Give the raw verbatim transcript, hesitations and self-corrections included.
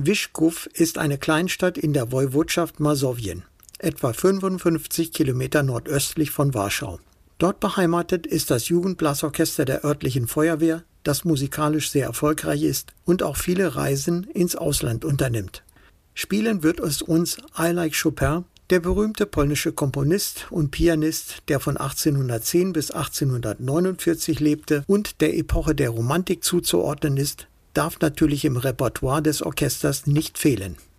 Wyszków ist eine Kleinstadt in der Woiwodschaft Masowien, etwa fünfundfünfzig Kilometer nordöstlich von Warschau. Dort beheimatet ist das Jugendblasorchester der örtlichen Feuerwehr, das musikalisch sehr erfolgreich ist und auch viele Reisen ins Ausland unternimmt. Spielen wird es uns I Like Chopin, der berühmte polnische Komponist und Pianist, der von achtzehnhundertzehn bis achtzehnhundertneunundvierzig lebte und der Epoche der Romantik zuzuordnen ist, darf natürlich im Repertoire des Orchesters nicht fehlen.